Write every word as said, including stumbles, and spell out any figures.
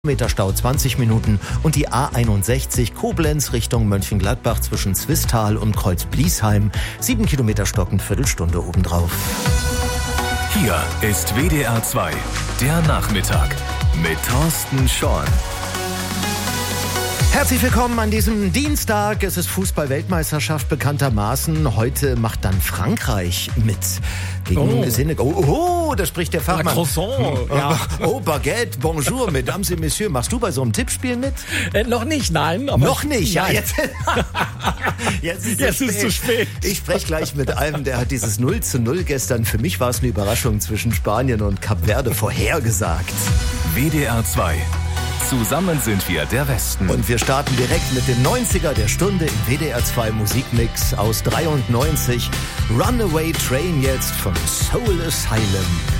Meter Stau zwanzig Minuten und die A einundsechzig Koblenz Richtung Mönchengladbach zwischen Zwistal und Kreuz-Bliesheim. sieben Kilometer stockend, Viertelstunde obendrauf. Hier ist W D R zwei, der Nachmittag mit Thorsten Schorn. Herzlich willkommen an diesem Dienstag. Es ist Fußball-Weltmeisterschaft bekanntermaßen. Heute macht dann Frankreich mit gegen Oh. Senegal. Oh, oh, da spricht der Fachmann. Croissant, ja. Oh, Baguette, bonjour, mesdames et messieurs. Machst du bei so einem Tippspiel mit? Äh, noch nicht, nein. Aber Noch nicht, ja. Nein. Jetzt, jetzt ist, Jetzt ist zu spät. Ich spreche gleich mit einem, der hat dieses null zu null gestern. Für mich war es eine Überraschung zwischen Spanien und Kap Verde vorhergesagt. W D R zwei. Zusammen sind wir der Westen. Und wir starten direkt mit dem neunziger der Stunde im W D R zwei Musikmix aus dreiundneunzig. Runaway Train jetzt von Soul Asylum.